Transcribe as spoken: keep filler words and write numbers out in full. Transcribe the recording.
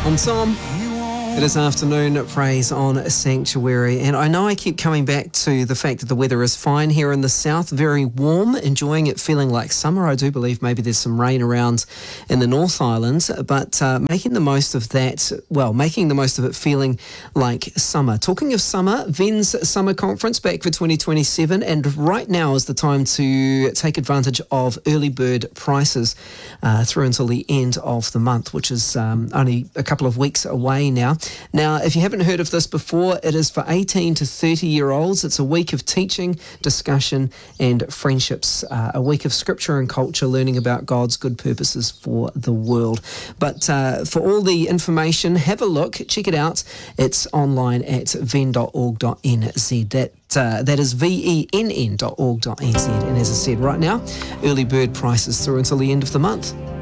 I'm Tom. It is afternoon praise on Sanctuary, and I know I keep coming back to the fact that the weather is fine here in the south, very warm, enjoying it, feeling like summer. I do believe maybe there's some rain around in the North Island, but uh, making the most of that, well, making the most of it feeling like summer. Talking of summer, Ven's Summer Conference back for twenty twenty-seven, and right now is the time to take advantage of early bird prices uh, through until the end of the month, which is um, only a couple of weeks away now. Now, if you haven't heard of this before, it is for eighteen to thirty year olds. It's a week of teaching, discussion and friendships, uh, a week of scripture and culture, learning about God's good purposes for the world. But uh, for all the information, have a look, check it out. It's online at ven dot org dot n z. That Uh, that is V E N N dot org dot n z. And as I said, right now, early bird prices through until the end of the month.